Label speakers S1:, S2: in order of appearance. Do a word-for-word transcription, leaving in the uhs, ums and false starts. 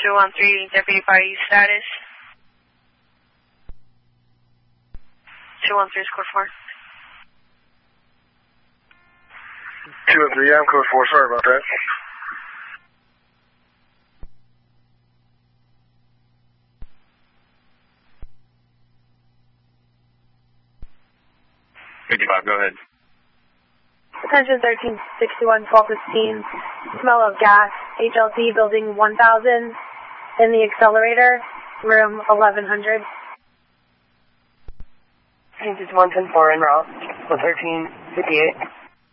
S1: two one three, deputy party status. two one three is code four.
S2: two one three, yeah, I'm code four, sorry about that.
S3: fifty-five, go ahead.
S1: Attention thirteen sixty-one, twelve fifteen, smell of gas, H L C building one thousand, in the accelerator, room eleven hundred.
S4: This is one ten four en route, one thirteen fifty-eight.